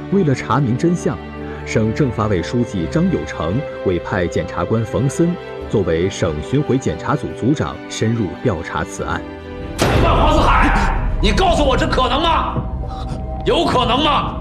为了查明真相，省政法委书记张友成委派检察官冯森作为省巡回检察组组长深入调查此案。 黄四海，你告诉我这可能吗？有可能吗？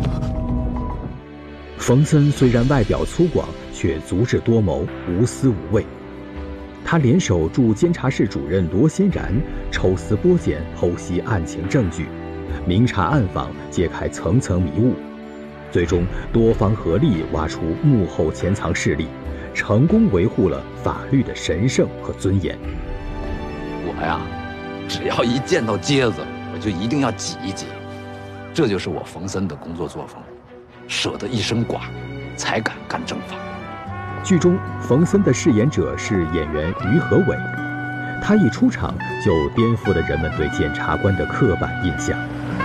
冯森虽然外表粗犷，却足智多谋，无私无畏。他联手驻监察室主任罗欣然抽丝剥茧，剖析案情证据，明察暗访，揭开层层迷雾，最终多方合力挖出幕后潜藏势力，成功维护了法律的神圣和尊严。 我呀，只要一见到疖子，我就一定要挤一挤，这就是我冯森的工作作风，舍得一身剐，才敢干正法。 剧中冯森的饰演者是演员于和伟，他一出场就颠覆了人们对检察官的刻板印象。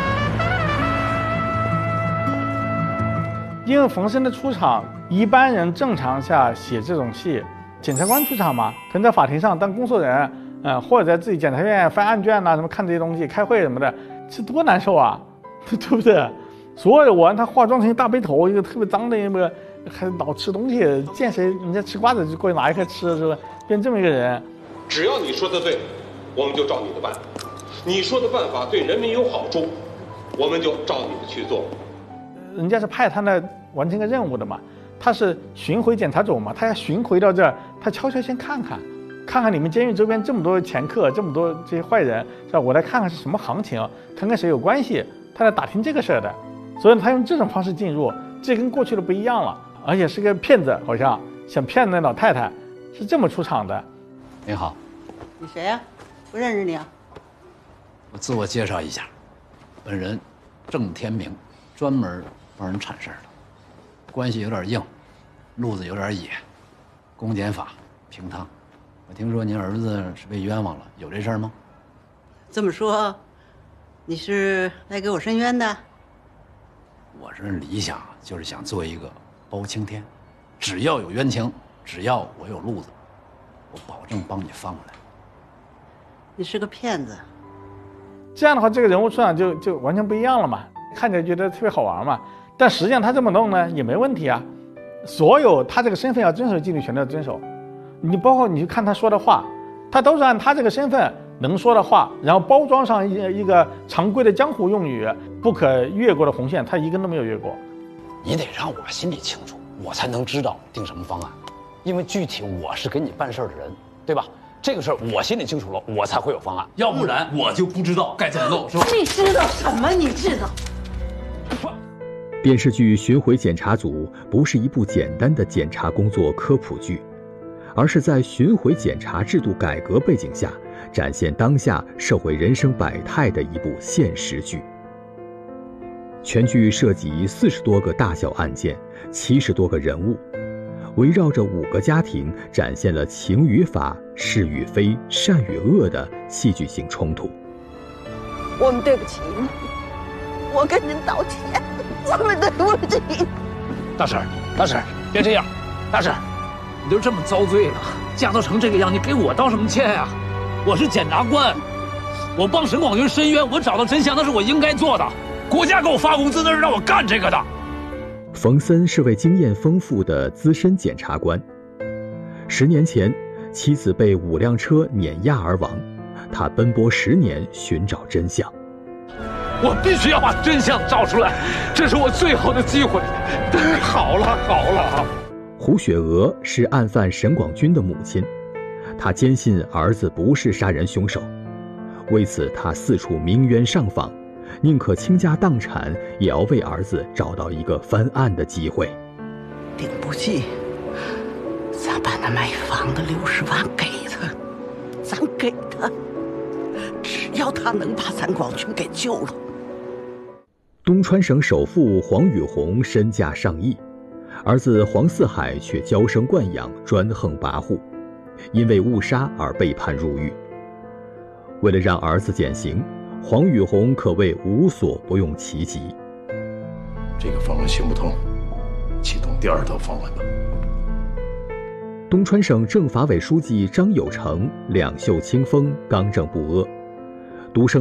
因为冯森的出场，一般人正常下写这种戏，检察官出场嘛，可能在法庭上当工作人，或者在自己检察院翻案卷呐，什么看这些东西、开会什么的，这多难受啊，对不对？所有的我让他化妆成一大背头，一个特别脏的一个，还老吃东西，见谁人家吃瓜子就过去拿一颗吃，是吧？变这么一个人。 只要你说的对，我们就照你的办；你说的办法对人民有好处，我们就照你的去做。 人家是派他来完成个任务的嘛，他是巡回检察组嘛，他要巡回到这儿，他悄悄先看看你们监狱周边这么多前客，这么多这些坏人，是吧？我来看看是什么行情，看看谁有关系，他来打听这个事儿的。所以他用这种方式进入，这跟过去的不一样了，而且是个骗子，好像想骗那老太太，是这么出场的。 你好， 你谁呀？不认识你啊。 我自我介绍一下，本人郑天明，专门帮人铲事儿的，关系有点硬，路子有点野，公检法平趟。我听说您儿子是被冤枉了，有这事儿吗？ 这么说，你是来给我申冤的？ 我这理想就是想做一个包青天，只要有冤情，只要我有路子，我保证帮你翻过来。 你是个骗子。 这样的话，这个人物出场就完全不一样了嘛，看起来觉得特别好玩嘛。但实际上他这么弄呢也没问题啊，所有他这个身份要遵守纪律全都要遵守。你包括你去看他说的话，他都是按他这个身份能说的话，然后包装上一个常规的江湖用语，不可越过的红线，他一根都没有越过。 你得让我心里清楚，我才能知道定什么方案，因为具体我是给你办事的人，对吧？这个事儿我心里清楚了，我才会有方案，要不然我就不知道该怎么弄，是吧？ 你知道什么？你知道？ 电视剧《巡回检察组》不是一部简单的检察工作科普剧，而是在巡回检察制度改革背景下，展现当下社会人生百态的一部现实剧。全剧涉及40多个大小案件，70多个人物，围绕着5个家庭，展现了情与法、是与非、善与恶的戏剧性冲突。 我们对不起你，我跟您道歉，我们对不起。 大婶，别这样，大婶，你都这么遭罪了，嫁都成这个样，你给我道什么歉呀？我是检察官，我帮沈广军申冤，我找到真相，那是我应该做的。国家给我发工资，那是让我干这个的。 冯森是位经验丰富的资深检察官。10年前，妻子被5辆车碾压而亡，他奔波10年寻找真相。 我必须要把真相找出来，这是我最后的机会。好了。 胡雪娥是案犯沈广军的母亲，她坚信儿子不是杀人凶手，为此她四处鸣冤上访，宁可倾家荡产，也要为儿子找到一个翻案的机会。 顶不济，咱把那卖房的60万给他，咱给他，只要他能把咱广军给救了。 东川省首富黄宇红身价上亿，儿子黄四海却娇生惯养，专横跋扈，因为误杀而被判入狱。为了让儿子减刑，黄宇红可谓无所不用其极。 这个方案行不通，启动第2套方案吧。 东川省政法委书记张友成两袖清风，刚正不阿，独生